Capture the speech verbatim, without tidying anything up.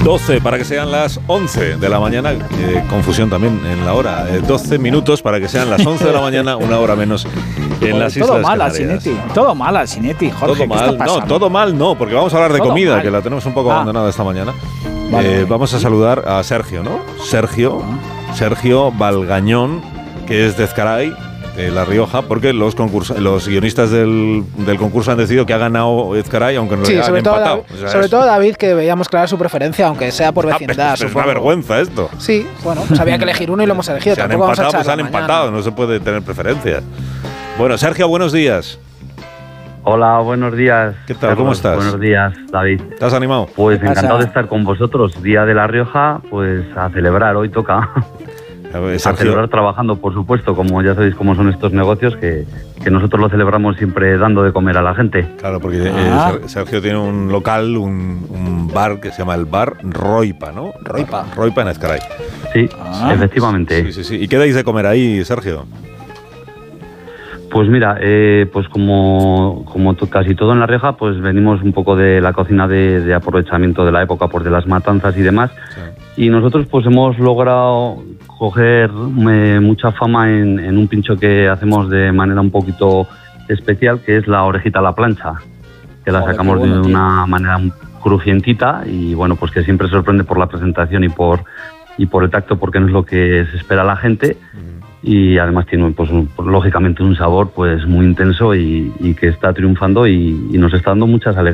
doce para que sean las once de la mañana, eh, confusión también en la hora, eh, doce minutos para que sean las once de la mañana, una hora menos en las todo Islas mal, Canarias. Alsinetti, todo mal, Alsinetti, Jorge, Todo ¿qué mal, está no, pasando? todo mal no, porque vamos a hablar de Todo comida, mal. que la tenemos un poco Ah. abandonada esta mañana. Vale. Eh, vamos a saludar a Sergio, ¿no? Sergio, Sergio Valgañón, que es de Ezcaray, de La Rioja, porque los concurs los guionistas del, del concurso han decidido que ha ganado Ezcaray, aunque en Sí, realidad sobre, han todo, empatado. David, O sea, sobre es- todo David, que veíamos clara su preferencia, aunque sea por Ah, pero- vecindad, pero es una supongo. vergüenza esto. Sí, bueno, pues había que elegir uno y lo hemos elegido. Se han Tampoco vamos a empatado, pues echarlo han mañana. empatado, no se puede tener preferencias. Bueno, Sergio, buenos días. Hola, buenos días. ¿Qué tal? ¿Cómo estás? Buenos días, David. ¿Estás animado? Pues ¿Qué pasa? encantado de estar con vosotros. Día de La Rioja, pues a celebrar, hoy toca. A ver, A Sergio, celebrar trabajando, por supuesto, como ya sabéis cómo son estos negocios, que, que nosotros lo celebramos siempre dando de comer a la gente. claro, porque eh, Ah. Ser- Sergio tiene un local, un, un bar que se llama el Bar Roipa, ¿no? Roipa. Roipa en Ezcaray. Sí, Ah. efectivamente. Sí, sí, sí. ¿Y qué dais de comer ahí, Sergio? Pues mira, eh, pues como, como to- casi todo en La Rioja, pues venimos un poco de la cocina de, de aprovechamiento de la época, pues de las matanzas y demás. Sí. Y nosotros pues hemos logrado coger eh, mucha fama en, en un pincho que hacemos de manera un poquito especial, que es la orejita a la plancha, que la Joder, sacamos qué bueno, de tío. una manera crujientita y bueno, pues que siempre sorprende por la presentación y por y por el tacto, porque no es lo que se espera la gente. Y además tiene, pues, un- pues, lógicamente un sabor pues muy intenso y, y que está triunfando y, y nos está dando muchas alegrías.